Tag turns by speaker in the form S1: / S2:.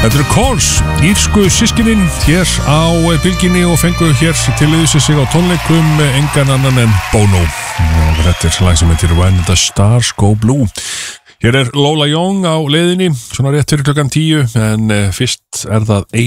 S1: Þetta eru Coles, írsku systkinin hér á bylginni og fengu hér til þessu sig á tónleikum engan annan en Bono. Og þetta er lag sem heitir When the Stars Go Blue. Hér er Lola Young á leiðinni, svona rétt fyrir klukkan 10, en fyrst er það